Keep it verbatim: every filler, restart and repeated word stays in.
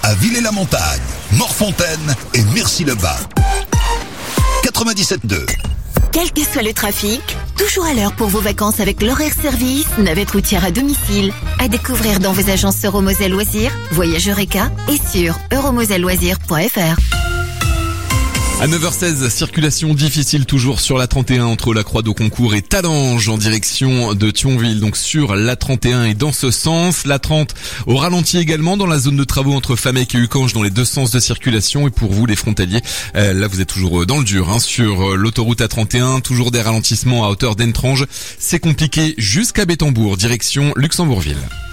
à Villers-la-Montagne, Morfontaine et Mercy-le-Bas. quatre-vingt-dix-sept deux. Quel que soit le trafic, toujours à l'heure pour vos vacances avec l'horaire service, navette routière à domicile. À découvrir dans vos agences Euromoselle Loisirs, Voyage Eureka et sur euromoselle loisirs point f r. À neuf heures seize, circulation difficile toujours sur la trente et un entre la Croix-d'Auconcourt et Talange en direction de Thionville. Donc sur la trente et un et dans ce sens, la trente au ralenti également dans la zone de travaux entre Famec et Ucange dans les deux sens de circulation. Et pour vous les frontaliers, euh, là vous êtes toujours dans le dur hein, sur l'autoroute A trente et un, toujours des ralentissements à hauteur d'Entrange. C'est compliqué jusqu'à Bétambourg, direction Luxembourgville.